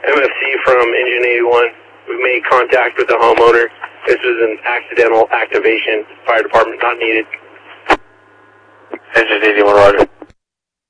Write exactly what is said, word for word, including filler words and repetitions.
M F C from Engine eighty-one. We made contact with the homeowner. This was an accidental activation. Fire department not needed. Engine eighty-one, roger.